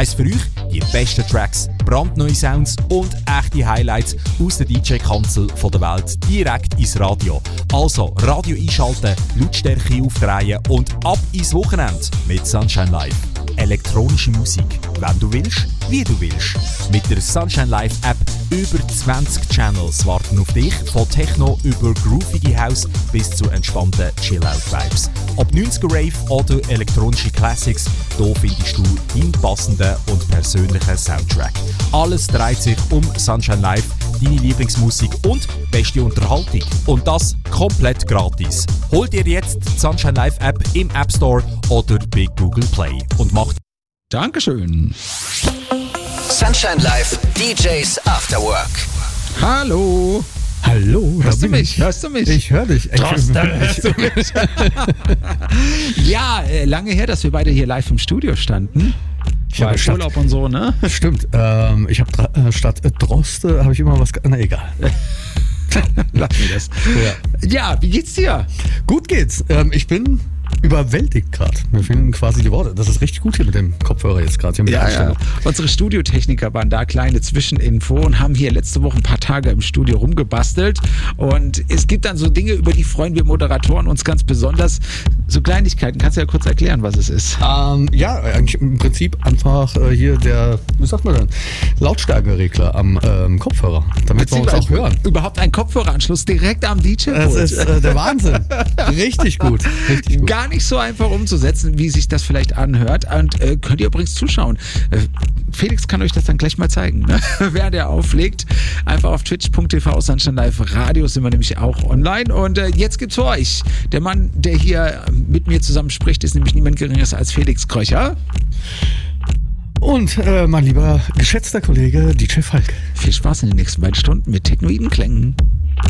Heisst für euch die besten Tracks, brandneue Sounds und echte Highlights aus der DJ-Kanzel der Welt direkt ins Radio. Also Radio einschalten, Lautstärke aufdrehen und ab ins Wochenende mit Sunshine Live. Elektronische Musik, wenn du willst, wie du willst. Mit der Sunshine Live App über 20 Channels warten auf dich, von Techno über groovige House bis zu entspannten Chill-Out-Vibes. Ob 90er Rave oder elektronische Classics, hier findest du deinen passenden und persönlichen Soundtrack. Alles dreht sich um Sunshine Live, deine Lieblingsmusik und beste Unterhaltung. Und das komplett gratis. Hol dir jetzt die Sunshine Live App im App Store oder bei Google Play und mach. Dankeschön. Sunshine Live DJs After Work. Hallo. Hallo, Hörst du mich? Hörst du mich? Ich höre dich. Hörst du mich? Ja, lange her, dass wir beide hier live im Studio standen. Ich habe Urlaub und so, ne? Stimmt. Ich habe statt Droste habe ich immer was. Na egal. Lass mir das. Ja, wie geht's dir? Gut geht's. Ich bin überwältigt gerade. Mir fehlen quasi die Worte. Das ist richtig gut hier mit dem Kopfhörer jetzt gerade. Hier mit der Einstellung. Unsere Studiotechniker waren da, kleine Zwischeninfo, und haben hier letzte Woche ein paar Tage im Studio rumgebastelt. Und es gibt dann so Dinge, über die freuen wir Moderatoren uns ganz besonders. So Kleinigkeiten. Kannst du ja kurz erklären, was es ist? Ja, eigentlich im Prinzip einfach hier der, wie sagt man denn, Lautstärkeregler am Kopfhörer, damit wir uns auch hören. Überhaupt ein Kopfhöreranschluss direkt am DJ-Pult. Das ist der Wahnsinn. Richtig gut. Richtig gut. Gar nicht so einfach umzusetzen, wie sich das vielleicht anhört. Und könnt ihr übrigens zuschauen. Felix kann euch das dann gleich mal zeigen, ne? Wer der auflegt. Einfach auf twitch.tv Sunshine Live Radio sind wir nämlich auch online. Und jetzt gibt's für euch. Der Mann, der hier mit mir zusammen spricht, ist nämlich niemand Geringeres als Felix Kröcher. Und mein lieber geschätzter Kollege DJ Falk. Viel Spaß in den nächsten beiden Stunden mit technoiden Klängen.